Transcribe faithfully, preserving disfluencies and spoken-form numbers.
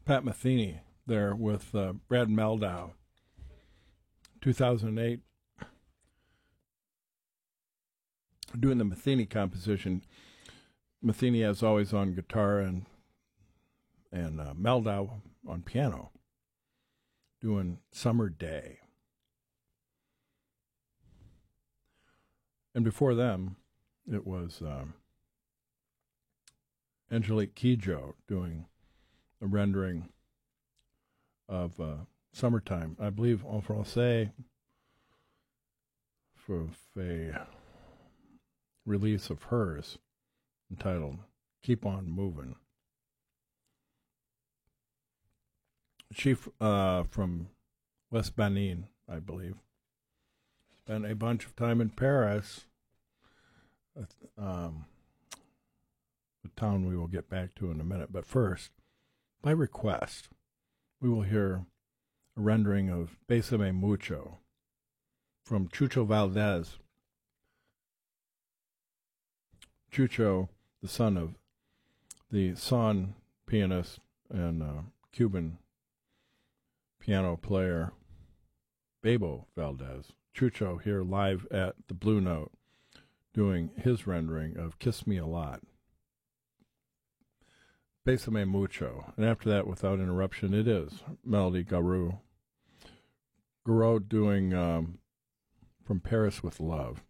Pat Metheny there with uh, Brad Meldau, two thousand eight, doing the Metheny composition. Metheny, as always, on guitar and and uh, Meldau on piano, doing Summer Day. And before them, it was um, Angelique Kidjo doing a rendering of uh, Summertime, I believe, en français, for a release of hers entitled Keep On Moving. She uh, from West Benin, I believe. Spent a bunch of time in Paris, um, the town we will get back to in a minute. But first, by request, we will hear a rendering of Bésame Mucho from Chucho Valdés. Chucho, the son of the son pianist and uh, Cuban piano player Bebo Valdés. Chucho here live at the Blue Note doing his rendering of Kiss Me a Lot. Bésame Mucho. And after that, without interruption, it is Melody Garou. Garou doing um, From Paris with Love.